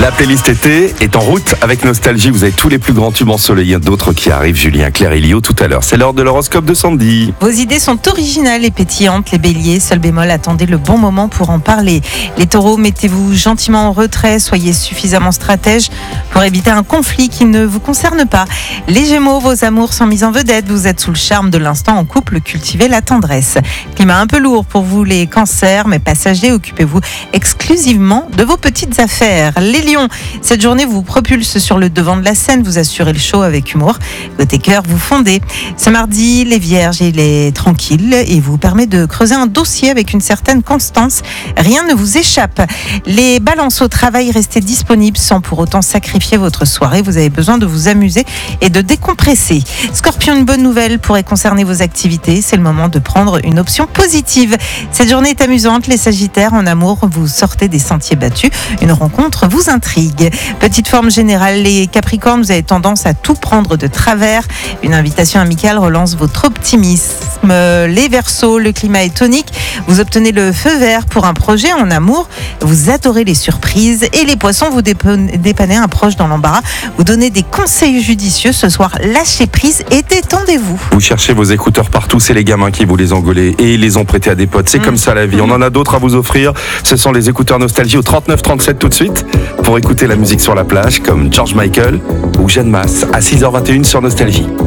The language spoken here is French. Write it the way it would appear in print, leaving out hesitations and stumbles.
La playlist été est en route avec Nostalgie. Vous avez tous les plus grands tubes ensoleillés, d'autres qui arrivent. Julien, Claire et Lio tout à l'heure. C'est l'heure de l'horoscope de Sandy. Vos idées sont originales et pétillantes, les béliers. Seul bémol, attendez le bon moment pour en parler. Les taureaux, mettez-vous gentiment en retrait. Soyez suffisamment stratège pour éviter un conflit qui ne vous concerne pas. Les gémeaux, vos amours sont mis en vedette. Vous êtes sous le charme de l'instant en couple. Cultivez la tendresse. Climat un peu lourd pour vous, les cancers, mais passagers, occupez-vous exclusivement de vos petites affaires. Les lions, cette journée vous propulse sur le devant de la scène. Vous assurez le show avec humour. Côté cœur, vous fondez. Ce mardi, les vierges, il est tranquille et vous permet de creuser un dossier avec une certaine constance. Rien ne vous échappe. Les balances au travail, restez disponibles sans pour autant sacrifier votre soirée. Vous avez besoin de vous amuser et de décompresser. Scorpion, une bonne nouvelle pourrait concerner vos activités. C'est le moment de prendre une option positive. Cette journée est amusante. Les sagittaires, en amour, vous sortez des sentiers battus. Une rencontre vous intrigue. Petite forme générale, les capricornes, vous avez tendance à tout prendre de travers. Une invitation amicale relance votre optimisme. Les verseaux, le climat est tonique. Vous obtenez le feu vert pour un projet en amour. Vous adorez les surprises. Et les poissons, vous dépannez un proche dans l'embarras. Vous donnez des conseils judicieux. Ce soir, lâchez prise et détendez-vous. Vous cherchez vos écouteurs partout, c'est les gamins qui vous les ont gaulés et ils les ont prêtés à des potes. C'est comme ça la vie. On en a d'autres à vous offrir. Ce sont les écouteurs Nostalgie au 39 37 tout de suite pour écouter la musique sur la plage comme George Michael ou Jeanne Masse à 6h21 sur Nostalgie.